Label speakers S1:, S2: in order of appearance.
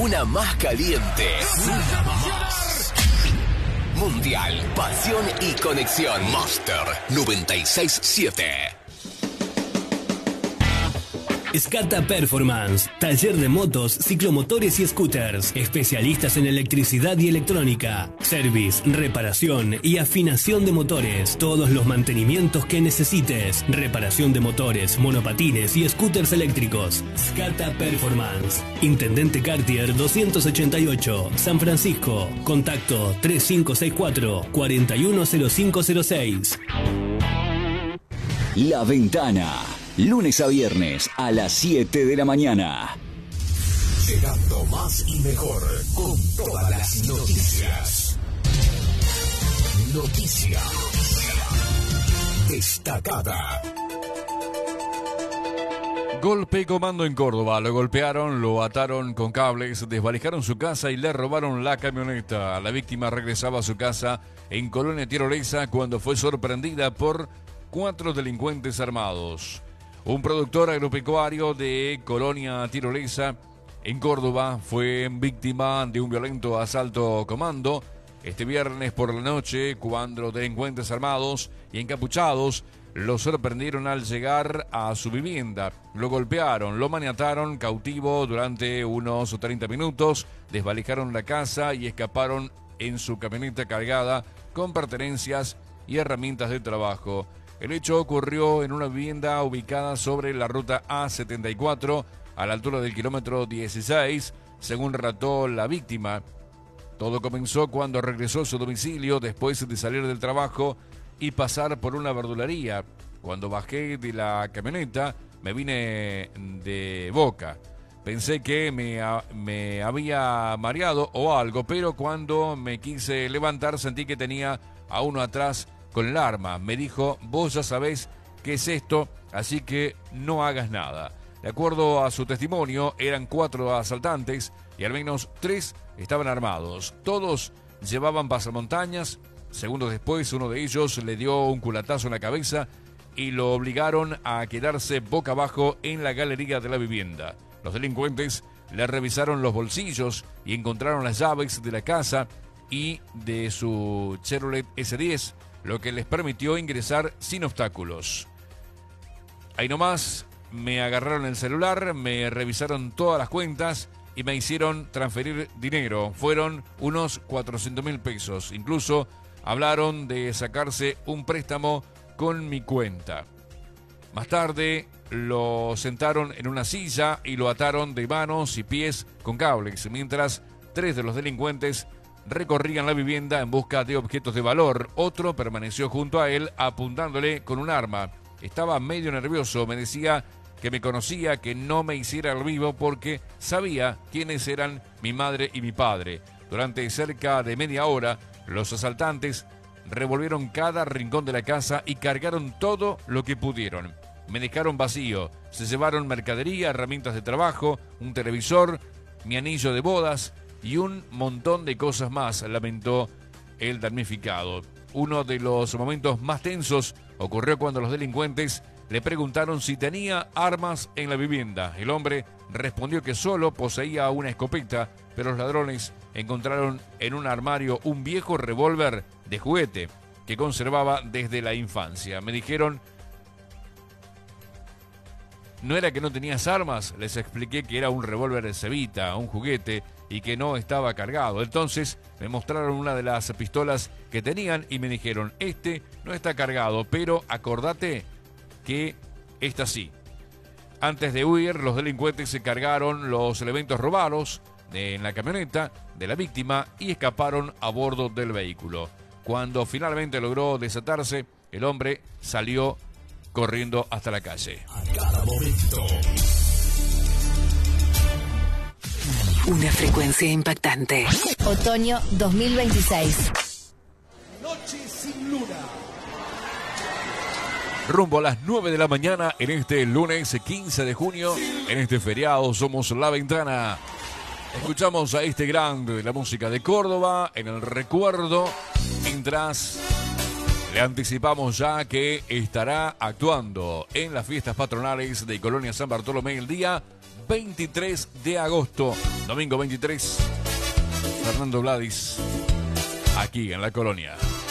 S1: una más caliente, una más. Mundial, pasión y conexión. Master 96.7.
S2: Scata Performance, taller de motos, ciclomotores y scooters, especialistas en electricidad y electrónica, service, reparación y afinación de motores, todos los mantenimientos que necesites, reparación de motores, monopatines y scooters eléctricos. Scata Performance, Intendente Cartier 288, San Francisco, contacto 3564-410506.
S3: La Ventana. Lunes a viernes a las 7 de la mañana.
S1: Llegando más y mejor con todas las noticias. Noticia destacada.
S4: Golpe y comando en Córdoba. Lo golpearon, lo ataron con cables, desvalijaron su casa y le robaron la camioneta. La víctima regresaba a su casa en Colonia Tirolesa cuando fue sorprendida por 4 delincuentes armados. Un productor agropecuario de Colonia Tirolesa, en Córdoba, fue víctima de un violento asalto comando este viernes por la noche, cuando delincuentes armados y encapuchados lo sorprendieron al llegar a su vivienda. Lo golpearon, lo maniataron cautivo durante unos 30 minutos, desvalijaron la casa y escaparon en su camioneta cargada con pertenencias y herramientas de trabajo. El hecho ocurrió en una vivienda ubicada sobre la ruta A74, a la altura del kilómetro 16, según relató la víctima. Todo comenzó cuando regresó a su domicilio después de salir del trabajo y pasar por una verdulería. Cuando bajé de la camioneta, me vine de boca. Pensé que me había mareado o algo, pero cuando me quise levantar sentí que tenía a uno atrás con el arma. Me dijo, vos ya sabés qué es esto, así que no hagas nada. De acuerdo a su testimonio, eran 4 asaltantes y al menos 3 estaban armados. Todos llevaban pasamontañas. Segundos después, uno de ellos le dio un culatazo en la cabeza y lo obligaron a quedarse boca abajo en la galería de la vivienda. Los delincuentes le revisaron los bolsillos y encontraron las llaves de la casa y de su Chevrolet S10, lo que les permitió ingresar sin obstáculos. Ahí nomás me agarraron el celular, me revisaron todas las cuentas y me hicieron transferir dinero. Fueron unos 400.000 pesos. Incluso hablaron de sacarse un préstamo con mi cuenta. Más tarde lo sentaron en una silla y lo ataron de manos y pies con cables, mientras 3 de los delincuentes recorrían la vivienda en busca de objetos de valor. Otro permaneció junto a él apuntándole con un arma. Estaba medio nervioso, me decía que me conocía, que no me hiciera el vivo porque sabía quiénes eran mi madre y mi padre. Durante cerca de media hora, los asaltantes revolvieron cada rincón de la casa y cargaron todo lo que pudieron. Me dejaron vacío, se llevaron mercadería, herramientas de trabajo, un televisor, mi anillo de bodas y un montón de cosas más, lamentó el damnificado. Uno de los momentos más tensos ocurrió cuando los delincuentes le preguntaron si tenía armas en la vivienda. El hombre respondió que solo poseía una escopeta, pero los ladrones encontraron en un armario un viejo revólver de juguete que conservaba desde la infancia. Me dijeron, ¿no era que no tenías armas? Les expliqué que era un revólver de cebita, un juguete, y que no estaba cargado. Entonces me mostraron una de las pistolas que tenían y me dijeron, este no está cargado, pero acordate que esta sí. Antes de huir, los delincuentes se cargaron los elementos robados en la camioneta de la víctima y escaparon a bordo del vehículo. Cuando finalmente logró desatarse, el hombre salió corriendo hasta la calle.
S1: A cada momento.
S5: Una frecuencia impactante.
S6: Otoño 2026.
S1: Noche sin luna.
S4: Rumbo a las 9 de la mañana en este lunes 15 de junio, en este feriado somos La Ventana. Escuchamos a este grande de la música de Córdoba en el recuerdo, mientras le anticipamos ya que estará actuando en las fiestas patronales de Colonia San Bartolomé el día 23 de agosto. Domingo 23. Fernando Vladis, aquí en la Colonia.